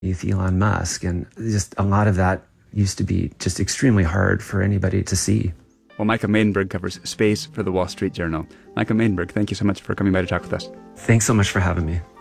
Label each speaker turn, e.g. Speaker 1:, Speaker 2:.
Speaker 1: with Elon Musk. And just a lot of that used to be just extremely hard for anybody to see.
Speaker 2: Well, Micah Madenberg covers space for the Wall Street Journal. Micah Madenberg, thank you so much for coming by to talk with us.
Speaker 1: Thanks so much for having me.